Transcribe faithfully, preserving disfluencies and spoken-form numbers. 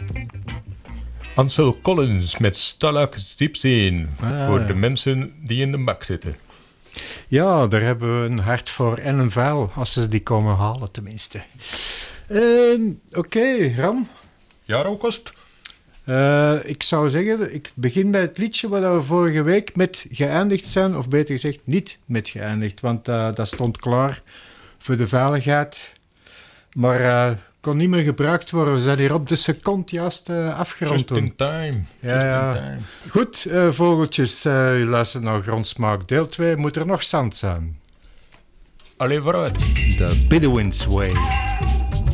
Ansel Collins met Stalag Diepzee. Ah. Voor de mensen die in de bak zitten. Ja, daar hebben we een hart voor en een vuil, als ze die komen halen tenminste. Uh, Oké, okay, Ram. Ja, Rokost? Uh, ik zou zeggen, ik begin bij het liedje waar we vorige week met geëindigd zijn, of beter gezegd niet met geëindigd, want uh, dat stond klaar voor de veiligheid. Maar uh, kon niet meer gebruikt worden. We zijn hier op de seconde juist uh, afgerond. Just in time. Ja, Just ja. in time. Goed, uh, vogeltjes, uh, u luistert naar Grondsmaak deel twee. Moet er nog zand zijn? Allee, vooruit. The Bedouin's Way.